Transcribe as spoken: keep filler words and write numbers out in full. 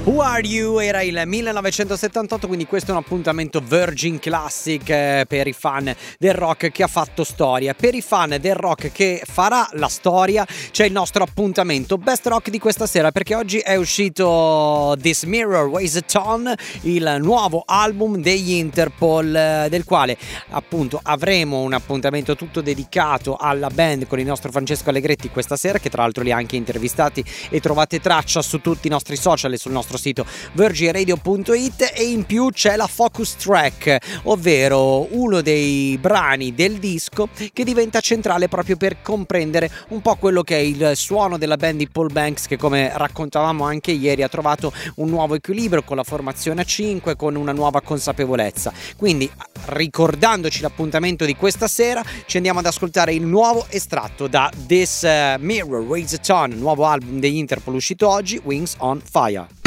Who Are You era il millenovecentosettantotto, quindi questo è un appuntamento Virgin Classic eh, per i fan del rock che ha fatto storia. Per i fan del rock che farà la storia c'è il nostro appuntamento Best Rock di questa sera, perché oggi è uscito This Mirror Weighs a Ton, il nuovo album degli Interpol, eh, del quale appunto avremo un appuntamento tutto dedicato alla band con il nostro Francesco Allegretti questa sera, che tra l'altro li ha anche intervistati e trovate traccia su tutti i nostri social e sul nostro sito virgin radio punto it. E in più c'è la focus track, ovvero uno dei brani del disco che diventa centrale proprio per comprendere un po' quello che è il suono della band di Paul Banks, che come raccontavamo anche ieri ha trovato un nuovo equilibrio con la formazione a cinque, con una nuova consapevolezza. Quindi, ricordandoci l'appuntamento di questa sera, ci andiamo ad ascoltare il nuovo estratto da This uh, Mirror Weighs a Ton, nuovo album degli Interpol uscito oggi, Wings on Fire.